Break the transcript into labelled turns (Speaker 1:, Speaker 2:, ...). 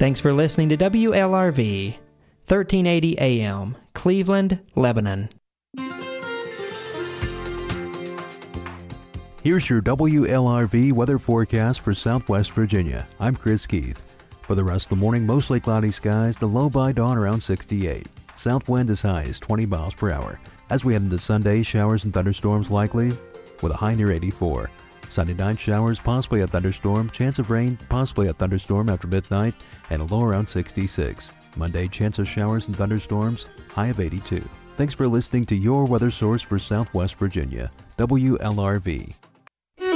Speaker 1: Thanks for listening to WLRV, 1380 AM, Cleveland, Lebanon.
Speaker 2: Here's your WLRV weather forecast for Southwest Virginia. I'm Chris Keith. For the rest of the morning, mostly cloudy skies, the low by dawn around 68. South wind as high as 20 miles per hour. As we head into Sunday, showers and thunderstorms likely, with a high near 84. Sunday night showers, possibly a thunderstorm, chance of rain, possibly a thunderstorm after midnight, and a low around 66. Monday, chance of showers and thunderstorms, high of 82. Thanks for listening to your weather source for Southwest Virginia, WLRV.